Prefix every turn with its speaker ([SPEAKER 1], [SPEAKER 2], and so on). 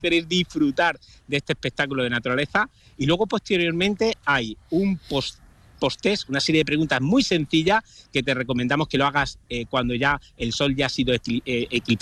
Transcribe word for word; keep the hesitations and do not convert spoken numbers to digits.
[SPEAKER 1] hacer es disfrutar de este espectáculo de naturaleza. Y luego, posteriormente, hay un post post-test, una serie de preguntas muy sencillas que te recomendamos que lo hagas eh, cuando ya el sol ya ha sido eclipsado